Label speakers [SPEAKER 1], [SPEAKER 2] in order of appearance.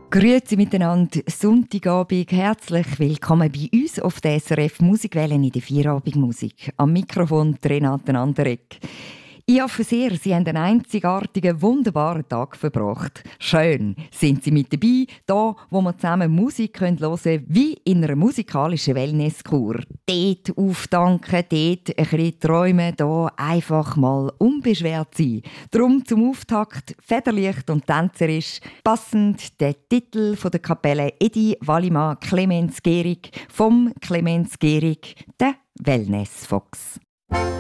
[SPEAKER 1] Grüezi miteinander, Sonntagabend, herzlich willkommen bei uns auf der SRF Musikwelle in der Feierabendmusik. Am Mikrofon Renate Anderegg. Ich hoffe sehr, Sie haben einen einzigartigen, wunderbaren Tag verbracht. Schön sind Sie mit dabei, da wo wir zusammen Musik hören können, wie in einer musikalischen Wellnesskur. Dort auftanken, dort ein bisschen träumen, da einfach mal unbeschwert sein. Darum zum Auftakt federleicht und tänzerisch, passend der Titel von der Kapelle Edi Wallimann Clemens Gehrig vom Clemens Gehrig, der Wellness Fox.